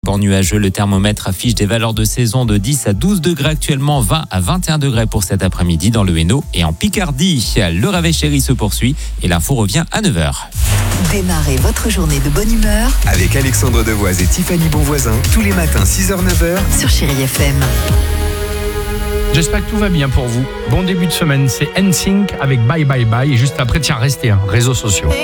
temps nuageux. Le thermomètre affiche des valeurs de saison de 10 à 12 degrés actuellement, 20 à 21 degrés pour cet après-midi dans le Hainaut et en Picardie. Le réveil chéri se poursuit et l'info revient à 9h. Démarrez votre journée de bonne humeur Avec Alexandre Devoise et Tiffany Bonvoisin, tous les matins 6h-9h. sur Chérie FM. J'espère que tout va bien pour vous. Bon début de semaine, c'est NSYNC avec Bye Bye Bye. Et juste après, tiens, restez, réseaux sociaux.